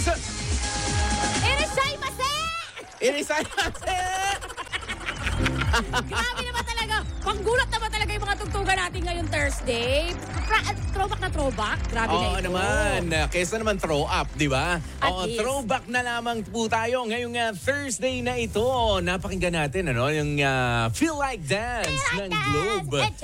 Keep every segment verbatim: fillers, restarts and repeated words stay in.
Masa! Irisaimase! Irisaimase! Grabe naman talaga. Panggulat naman talaga yung mga tugtugan natin ngayong Thursday. Pra- throwback na throwback. Grabe Oo na ito. naman. Kesa naman throw up, di ba? At Oo, least. throwback na lamang po tayo ngayong uh, Thursday na ito. Napakinggan natin ano, yung uh, Feel Like Dance Feel ng like Globe. dance,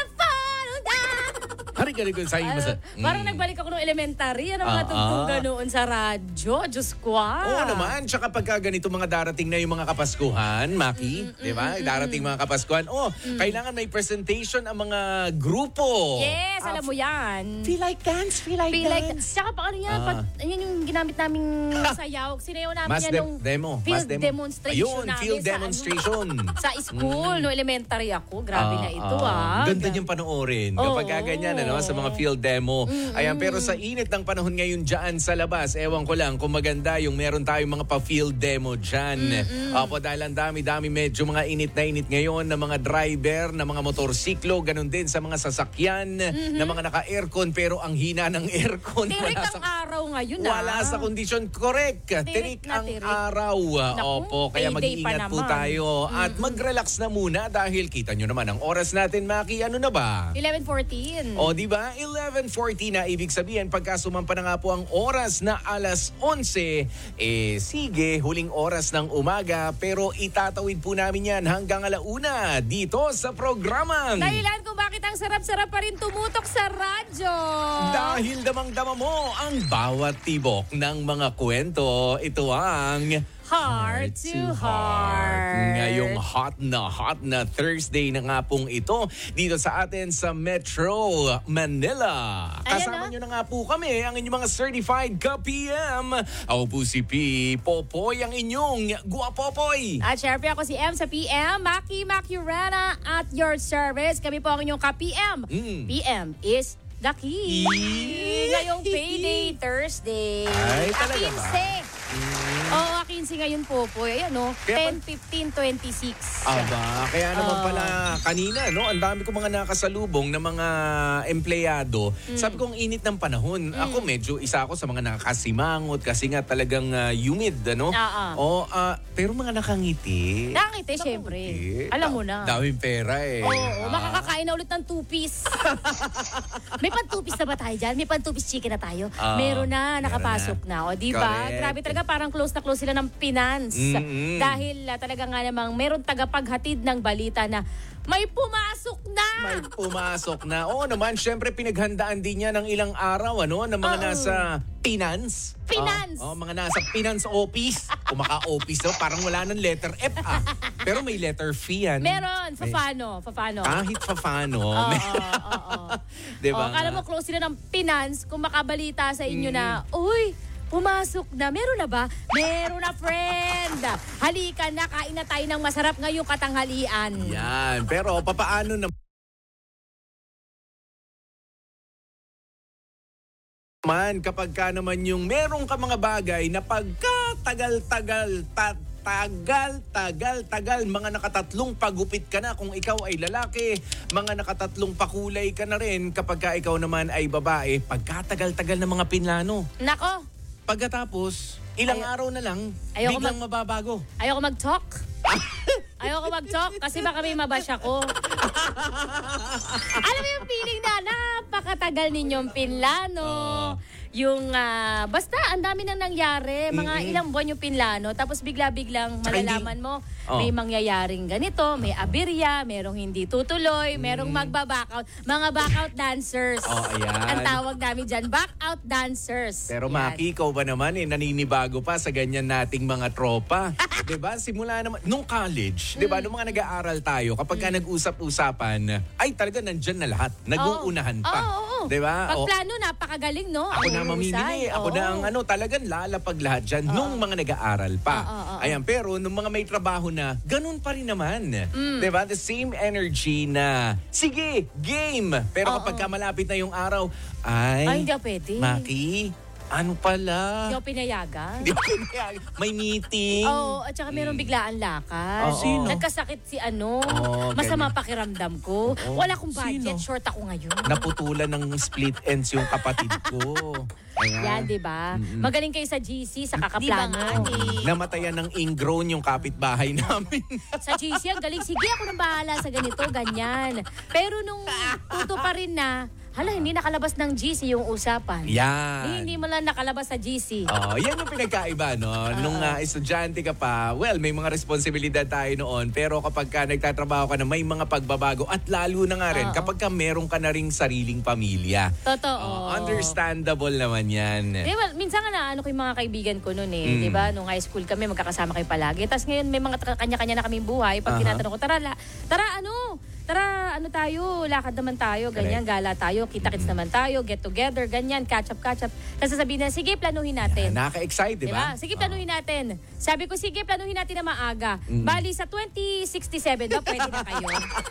Hari ka rin ko sa iyo. Uh, parang nagbalik ako nung elementary. Ano mga Ah, tugtugan ah. noon sa radyo. Diyos ko ah. Oo naman. Tsaka pagka ganito mga darating na yung mga Kapaskuhan, Maki, di ba? Darating mga Kapaskuhan. Oh, kailangan may presentation ang mga grupo. Yes, alam mo yan. Feel like dance, feel like Feel like, dance. tsaka pa ano yan, Ah. pat, yan yung ginamit naming sayaw. Sinayaw namin Mas yan de- nung demo. field Mas demo. demonstration Ayun, namin field sa, demonstration. Ano, sa school, no elementary ako. Grabe na ito ah. Ganda niyang panoorin. Kapag Oo. ganyan, ano, sa mga field demo. Ayan, pero sa init ng panahon ngayon dyan sa labas, ewan ko lang kung maganda yung meron tayong mga pa-field demo dyan. Opo, dahil ang dami-dami medyo mga init na init ngayon na mga driver, na mga motorsiklo, ganun din sa mga sasakyan, na mga naka-aircon, pero ang hina ng aircon. Tirik wala ang sa- araw ngayon ah. Wala sa kondisyon. Correct. Tirik, Tirik na ang tirik. araw. Naku, Opo, kaya payday pa mag-iingat po naman. tayo. At mag-relax na muna dahil kita nyo naman ang oras natin, Maki. Ano na ba? eleven fourteen. O, di ba? eleven forty na ibig sabihin pagka sumampa na nga po ang oras na alas onse, eh sige, huling oras ng umaga pero itatawid po namin yan hanggang alauna dito sa programang. Dahilan kung bakit ang sarap-sarap pa rin tumutok sa radyo. Dahil damang-dama mo ang bawat tibok ng mga kwento, ito ang Heart to Heart. Ngayong hot na hot na Thursday na nga pong ito dito sa atin sa Metro Manila. Ayan Kasama na. nyo na nga po kami, ang inyong mga certified ka-P M. Ako po si P. Popoy, ang inyong Guapopoy. At syempre ako si M sa P M, Maki Macurana at your service. Kami po ang inyong ka-P M. Mm. P M is the key. Eee. Ngayong payday Thursday. Ay, talaga ba? Akinse. Oo, akinse ngayon po po. Ayan o, Kaya ten fifteen twenty-six. Aba, kaya naman Oo. pala kanina, no? Ang dami ko mga nakasalubong na mga empleyado. Mm. Sabi ko, ang init ng panahon. Ako medyo isa ako sa mga nakakasimangot kasi nga talagang uh, humid, ano? Oo. O, ah, pero mga nakangiti. Nakangiti, syempre. Nakangiti. Alam mo na. Daming pera eh. Oo, Ah. makakakain na ulit ng two-piece. May pan-two-piece na ba tayo dyan? May pan-two-piece chicken na tayo? Ah, meron na, meron nakapasok na. O, di ba? Correct. Grabe talaga, parang close na close sila ng finance. Mm-mm. Dahil uh, talaga nga namang meron tagapaghatid ng balita na may pumasok na! May pumasok na. Oo naman, syempre pinaghandaan din niya ng ilang araw, ano? Ng mga Oo. nasa finance. Finance. Oh, mga nasa finance office. Kung maka-office, no? Parang wala ng letter F, ah. Pero may letter F yan. Meron, May- fafano, fafano. Kahit pa paano. Oo, oo, oo. Diba? O, akala mo close sila ng finance kung makabalita sa inyo na, uy, pumasok na. Meron na ba? Meron na, friend. Halika na, kain na tayo ng masarap ngayong katanghalian. Yan. Pero papaano na man kapag ka naman yung merong ka mga bagay na pagkatagal-tagal, ta- tagal, tagal, tagal, mga nakatatlong pagupit ka na kung ikaw ay lalaki, mga nakatatlong pakulay ka na rin kapag ka ikaw naman ay babae, pagkatagal-tagal na mga pinlano. Nako, Pagkatapos, ilang Ay- araw na lang, Ayoko biglang mababago. ayoko mag-talk. Ayoko mag-talk kasi baka may mabash ako. Alam mo yung feeling na napakatagal ninyong pinlano. Yung, ah, basta, ang dami nang nangyari. Mga Mm-mm. ilang buwan yung pinlano. Tapos bigla-biglang Tsaka hindi- malalaman mo, Oh. may mangyayaring ganito, may abirya, merong hindi tutuloy, merong magbabackout. Mga backout dancers. Oh, ayan. Ang tawag namin dyan, backout dancers. Pero Yan. Maki, ikaw ba naman eh, naninibago pa sa ganyan nating mga tropa? 'Di ba? Simula naman, nung college, 'di ba? Mm. Nung mga nag-aaral tayo, kapag ka nag-usap-usapan, ay talaga nandyan na lahat. Nag-uunahan Oo, pa. oo, oo. 'Di ba? Pag O, plano, napakagaling, no? ako Ang na mamimili. husay. Ako na ang Oo. ano, talagang lalapag lahat dyan nung mga nag-aaral pa. Oo, oo, oo. Ayan, pero nung mga may trabaho na, ganun pa rin naman. Mm. 'Di ba? The same energy na, sige, game. Pero Oo. kapag ka malapit na yung araw, ay, Ay, hindi pwede. Maki, Ano pala? Hindi ako pinayagan. Hindi ko pinayagan. May meeting. Oo, at saka meron biglaan lakad. Oo. Sino? Nagkasakit si ano. Oo, Masama ganyan. pakiramdam ko. Oo. Wala akong budget. Sino? Short ako ngayon. Naputulan ng split ends yung kapatid ko. Ayan. Yan, di ba? Magaling kayo sa G C, sa kakaplano. Namatayan ng ingrown yung kapitbahay namin. Sa G C, ang galing. Sige, ako nang bahala sa ganito, ganyan. Pero nung tuto pa rin na, hala, hindi nakalabas ng G C yung usapan. Yan. Eh, hindi mo lang nakalabas sa G C. Oh, yan yung pinagkaiba, no? Nung uh, estudyante ka pa, well, may mga responsibilidad tayo noon. Pero kapag ka nagtatrabaho ka na, may mga pagbabago. At lalo na nga rin, Oo. kapag ka meron ka na ring sariling pamilya. Totoo. Oh, understandable naman yan. Di ba, minsan nga na ano ko yung mga kaibigan ko noon eh. Mm. Di ba, nung high school kami, magkakasama kayo palagi. Tapos ngayon, may mga tra- kanya-kanya na kaming buhay. Pag Aha. tinatanong ko, tara, la, tara, ano? Tara, ano tayo? Lakad naman tayo, ganyan, gala tayo, kita-kits naman tayo, get together, ganyan, catch up, catch up. Tapos sasabihin na, sige, planuhin natin. Nakaka-excite, di ba? Diba? Sige, planuhin natin. Sabi ko, sige, planuhin natin na maaga. Mm. Bali, sa twenty sixty-seven ba, pwede na kayo?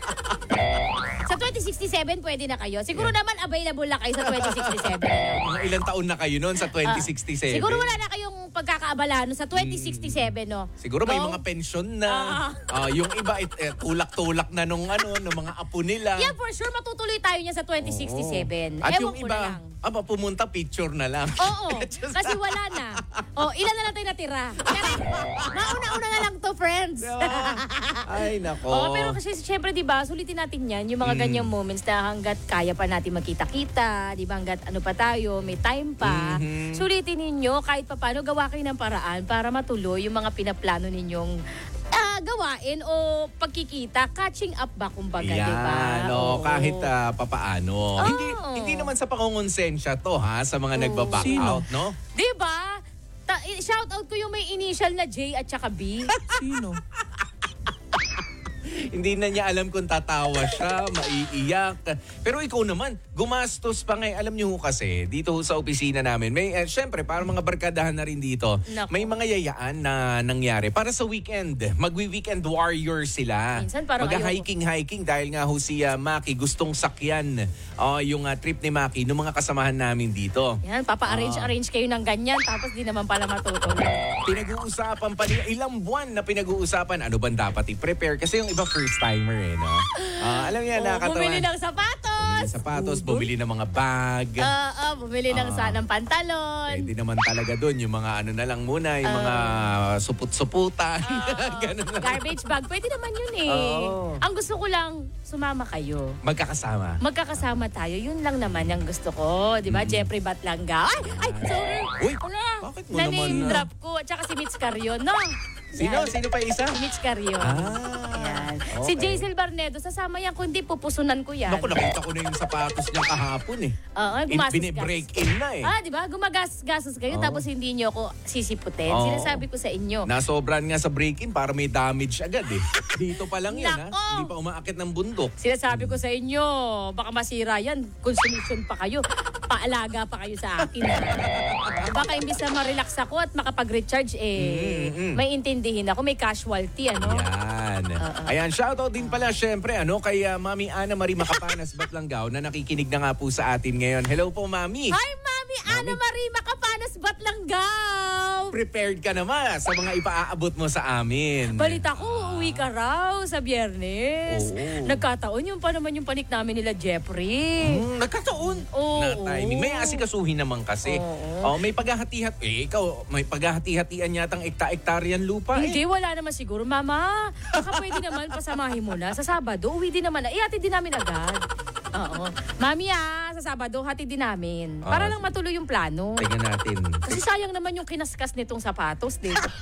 Sa twenty sixty-seven, pwede na kayo. Siguro Yeah. naman available na kayo sa twenty sixty-seven. Mga ilang taon na kayo noon sa twenty sixty-seven? Siguro wala na kayong pagkakaabala no, sa twenty sixty-seven, no? Siguro may No? mga pensyon na. Ah. Ah, yung iba, it, eh, tulak-tulak na nung ano, ng mga apo nila. Yeah, for sure, matutuloy tayo niya sa twenty sixty-seven. Oo. At Ewan yung ko iba, na lang. aba, pumunta, picture na lang. Oo, kasi wala na. O, ilan na lang tayo natira? Mauna-una na lang to, friends. Ay, nako. Oo, pero kasi syempre, di ba, sulitin natin yan, yung mga Mm. ganyang moments na hanggat kaya pa natin magkita-kita, di ba, hanggat ano pa tayo, may time pa, Mhm. sulitin ninyo kahit pa paano, gawa kayo ng paraan para matuloy yung mga pinaplano ninyong ah, gawain o pagkikita, catching up ba, kumbaga, di ba? Yan, no, Oo. kahit ah, papaano. Oo. Hindi hindi naman sa pangongonsensya to ha, sa mga Oo. nagba-back Sino? out, no? Di ba? Ta- shout out ko yung may initial na J at saka B. Sino? Hindi na niya alam kung tatawa siya, maiiyak. Pero ikaw naman, gumastos pa nga. Alam niyo ho kasi, dito ho sa opisina namin, may, eh, syempre, para mga barkadahan na rin dito, Naku. may mga yayaan na nangyari. Para sa weekend, magwi-weekend warrior sila. Minsan parang Mag-hiking-hiking dahil nga ho si uh, Maki gustong sakyan uh, yung uh, trip ni Maki ng mga kasamahan namin dito. Yan, papa-arrange-arrange kayo ng ganyan, tapos di naman pala matutuloy. Pinag-uusapan pa nila, ilang buwan na pinag-uusapan, ano bang dapat i-prepare? Kasi yung iba first-timer eh, no? Ah, alam niya, Oh, nakakatawa. bumili ng sapatos. Bumili ng sapatos, bumili ng mga bag. Oo, bumili ng Ah. sa ng pantalon. Pwede naman talaga doon, yung mga ano na lang muna, yung mga suput-suputan. Oo. Ganun lang. Garbage bag, pwede naman yun eh. Oo. Ang gusto ko lang, sumama kayo. Magkakasama. Magkakasama tayo, yun lang naman ang gusto ko. Di ba? Jeffrey Batlanga. Ay, ay, sorry. Uy, Wala. bakit mo Na-name naman, ah? drop ko. At saka si Mitch Carrion, no? Sino? Yan. Sino pa isa? Si Mitch Carrion. Ah, Yan. okay. Si Jaisel Barnedo, sasama yan, kundi pupusunan ko yan. Naku, nakita ko na yung sapatos niya kahapon eh. Oo, In, gumastos bine-break in na eh. Ah, di ba? Gumagas-gasos kayo Oo. tapos hindi nyo ako sisiputin. Oo. Sinasabi ko sa inyo. Nasobran nga sa break-in para may damage agad eh. Dito pa lang yan ha. Nako! Hindi pa umaakit ng bundok. Sinasabi ko sa inyo, baka masira yan. Consumption pa kayo. Paalaga pa kayo sa akin. Ha? Baka imbis na ma-relax ako at makapag-recharge, eh, Mm, mm. may intindihin ako. May casualty, ano? Yan. Ayan, shoutout din pala syempre ano, kay uh, Mami Ana Marie Makapanas Batlanggaw na nakikinig na nga po sa atin ngayon. Hello po, Mami. Hi, Mami Ana Marie Makapanas Batlanggaw! Prepared ka naman sa mga ipaaabot mo sa amin. Balita ko, uuwi ka raw sa Biyernes. Oo. Nagkataon yung pa naman yung panik namin nila Jeffrey. Hmm, nagkataon Oo. na timing. May asikasuhin naman kasi. Oo. Oh, may paghahati-hat. Eh, ikaw, may paghahati-hatian yatang ekta-ektaryan lupa Hindi, eh. wala naman siguro. Mama, baka pwede naman pasamahin mo na. Sa Sabado, uwi din naman na. Ihatid din namin agad. Oo. Mami ah, sa Sabado, hatid din namin. Para Ah, lang matuloy yung plano. Tingnan natin. Kasi sayang naman yung kinaskas nitong sapatos, di ba?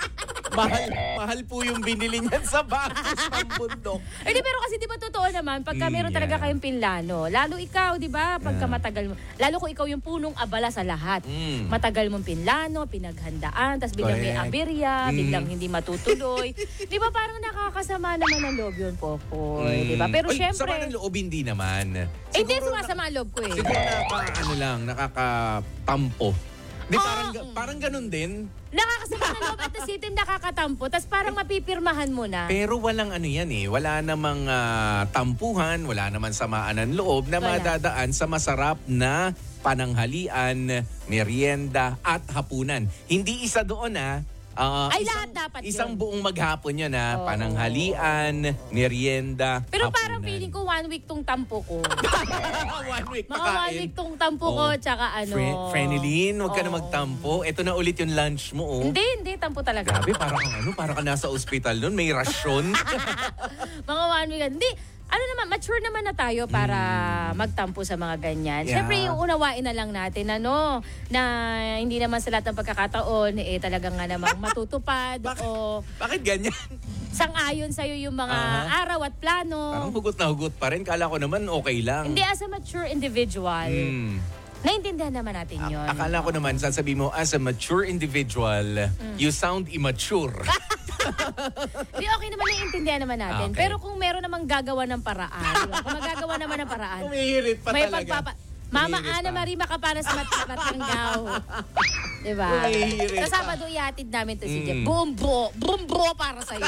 mahal, mahal po yung binili niyan sa batos ng bundok. Eh, di, pero kasi di ba totoo naman, pagka Mm, meron talaga yeah. kayong pinlano, lalo ikaw, di ba, pagka Yeah. matagal mo, lalo kung ikaw yung punong abala sa lahat. Mm. Matagal mong pinlano, pinaghandaan, tapos biglang may Correct. aberya, Mm. biglang hindi matutuloy. Di ba parang nakakasama naman ang loob yun, Popoy, di ba? Pero Uy, syempre, sama ng loob hindi naman. eh, hindi Siguro sumasama ang loob ko eh. Siguro nakaka, ano lang, nakakatampo. Di, Oo. parang, ga- parang ganun din. Nakakasama ng loob at the same time nakakatampo, tapos parang mapipirmahan mo na. Pero walang ano yan eh. Wala namang ah, tampuhan, wala naman samaan ng loob na Wala. madadaan sa masarap na pananghalian, merienda, at hapunan. Hindi isa doon ha. Uh, Ay, isang, lahat dapat Isang yun. buong maghapon yan ha. Oo. Pananghalian, merienda, Pero hapunan. parang feeling ko one week tong tampo ko. one week Mga pakain. one week tong tampo ko, Oh. tsaka ano. Fre- Frenilyn, huwag ka na Oo. magtampo. Ito na ulit yung lunch mo, oh. Hindi, hindi. Tampo talaga. Grabe, parang kang ano, parang ka nasa ospital nun. May rasyon. Mga one week. Hindi. Ano naman, mature naman na tayo para magtampo sa mga ganyan. Yeah. Siyempre, yung unawain na lang natin, ano, na hindi naman sa lahat ng pagkakataon, eh, talagang nga namang matutupad Bakit? o Bakit ganyan? sang-ayon sa'yo yung mga Aha. araw at plano. Parang hugot na hugot pa rin. Kala ko naman okay lang. Hindi, as a mature individual, Hmm. naiintindihan naman natin A- yun. Akala ko naman, sasabi mo, as a mature individual, you sound immature. Hindi, okay naman, naiintindihan naman natin. Okay. Pero kung meron namang gagawa ng paraan, di ba? Kung magagawa naman ng paraan, Umihirit pa may talaga. pagpapa... Mama Umihirit Ana pa. Marie Makapanas Mat- Matanggaw. Diba? Umihirit Sa pa. Sabado ihatid namin to si Mm. Jeff. Buong bro. Buong bro para sa'yo.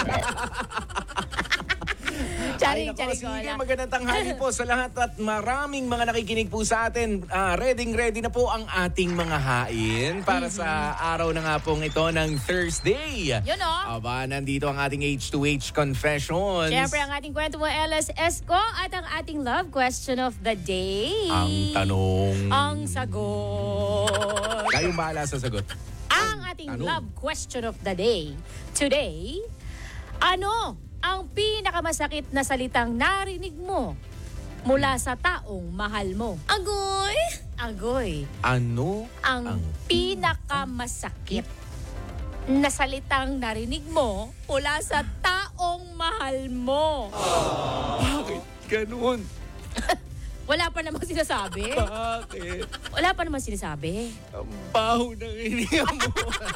Charing, Ay, nako, charing ko sige, na. magandang tanghali po sa lahat at maraming mga nakikinig po sa atin. Ah, ready ready na po ang ating mga hain para sa araw na nga pong ito ng Thursday. Yun o. Aba, nandito ang ating H two H Confessions. Siyempre ang ating kwento mo, L S S ko, at ang ating love question of the day. Ang tanong. Ang sagot. Kayong bahala sa sagot. Ang ating Tanong. love question of the day. Today, ano ang pinakamasakit na salitang narinig mo mula sa taong mahal mo? Agoy! Agoy. Ano Ang, pinakamasakit na salitang narinig mo mula sa taong mahal mo. Bakit ganun? Wala pa namang sinasabi. Bakit? Wala pa namang sinasabi. Ang baho ng iniya mo.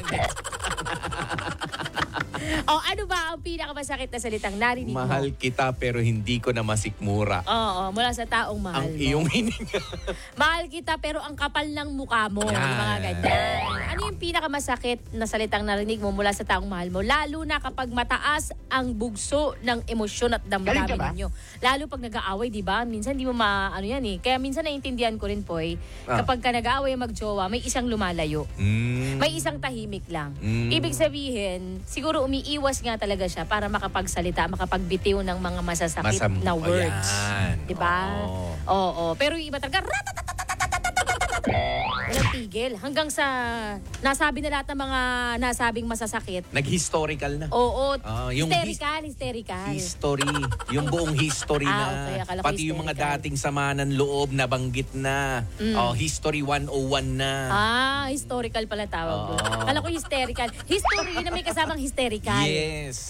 O ano ba ang pinakamasakit na salitang narinig mo? Mahal kita pero hindi ko na masikmura. Oo, mula sa taong mahal Ang mo. iyong hininga. Mahal kita pero ang kapal ng mukha mo. Yan. Yung mga ganyan. Ano yung pinakamasakit na salitang narinig mo mula sa taong mahal mo? Lalo na kapag mataas ang bugso ng emosyon at damdamin ninyo. Lalo pag nag-aaway, di ba? Minsan di mo ma... Ano yan eh. Kaya minsan naiintindihan ko rin po eh. Ah. Kapag ka nag-aaway magjowa, may isang lumalayo. Mm. May isang tahimik lang. Mm. Ibig sabihin, siguro umiiwas nga talaga siya para makapagsalita, makapagbitiw ng mga masasakit Masam- na words. Ayan. 'Di ba? Oo. Oo. Pero yung iba talaga, walang tigil. Hanggang sa nasabi na lahat ng mga nasabing masasakit. Nag-historical na. Oo. Ah, yung hysterical, hysterical. History. Yung buong history Ah, na. okay. Akala ko Pati yung mga hysterical. dating sama ng loob nabanggit na. Oh, History one oh one na. Ah, historical pala tawag doon. Oo. Kala ko hysterical. History yun na may kasamang hysterical. Yes.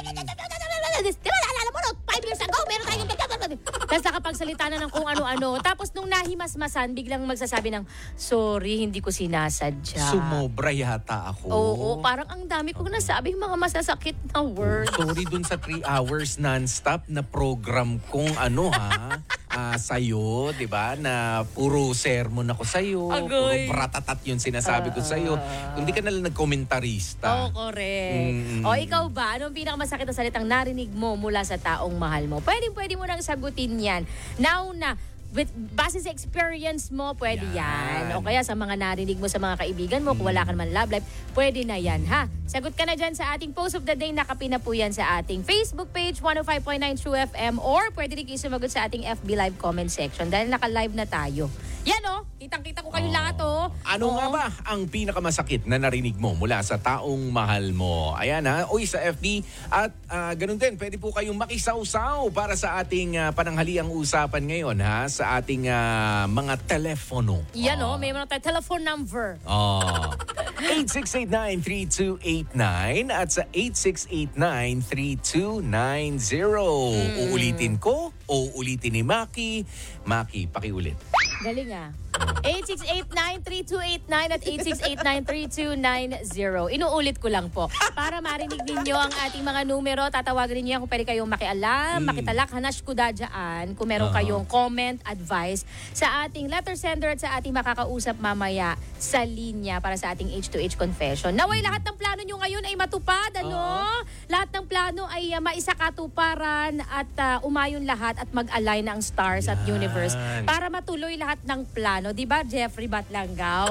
Di ba, naalala mo, no? Five years ago, meron tayong... Tapos nakapagsalita na ng kung ano-ano. Tapos nung nahimasmasan, biglang magsasabi ng, sorry, hindi ko sinasadya. Sumobra yata ako. Oo, parang ang dami kong nasabing mga masasakit na words. Sorry dun sa three hours non-stop na program kong ano ha. Ah, sa'yo, di ba? Na puro sermon ako sa'yo. Agoy. Puro bratatat yung sinasabi ko sa'yo. Kung di ka nalang nagkomentarista. Oo, correct. Mm. O ikaw ba, anong pinakamasakit na salitang narinig mo mula sa taong mahal mo? Pwede, pwede mo nang sagutin yan. Now na, with, base sa experience mo, pwede yan. Yan. O kaya sa mga narinig mo sa mga kaibigan mo, kung wala ka naman love life, pwede na yan, ha? Sagot ka na dyan sa ating post of the day, nakapina po yan sa ating Facebook page, one oh five point nine True F M, or pwede rin kayo sumagot sa ating F B Live comment section dahil naka-live na tayo. Yan o, kitang-kita ko kayo lahat o. Ano Oo. nga ba ang pinakamasakit na narinig mo mula sa taong mahal mo? Ayan ha, uy sa F B. At ah, ganun din, pwede po kayong makisawsaw para sa ating ah, pananghaliang usapan ngayon ha, sa ating ah, mga telepono. Yan o, may mga tayo telephone number. Oh. eight six eight nine, three two eight nine at sa eight six eight nine, three two nine zero. Uulitin ko o ulitin ni Maki. Maki, pakiulit. Galing ah. eight six eight nine, three two eight nine at eight six eight nine, three two nine zero. Inuulit ko lang po. Para marinig ninyo ang ating mga numero, tatawagan ninyo kung pwede kayong makialam, Mm. makitalak, hanash ko dyan. Kung meron Uh-huh. kayong comment, advice sa ating letter sender at sa ating makakausap mamaya sa linya para sa ating H two H confession. Naway lahat ng plano nyo ngayon ay matupad, ano? Lahat ng plano ay uh, maisakatuparan at uh, umayon lahat at mag-align ang stars at Yan. universe para matuloy lahat ng plano. ano, di ba Jeffrey Batlanggaw?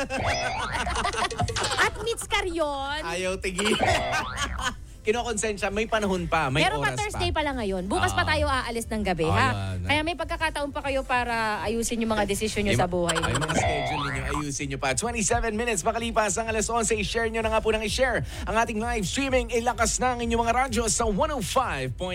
At Mitch Carrion. Ayaw tigil. Kinokonsensya, may panahon pa, may Pero oras pa Thursday pa lang ngayon. Bukas Ah. pa tayo aalis ng gabi, Oh, ha? yan. Kaya may pagkakataon pa kayo para ayusin yung mga desisyon nyo Yung- sa buhay. Ay, mga schedule ninyo, ayusin nyo pa. twenty-seven minutes makalipas ang alas onse, i-share nyo na nga po ng i-share ang ating live streaming. Ilakas na ang inyong mga radyo sa one oh five point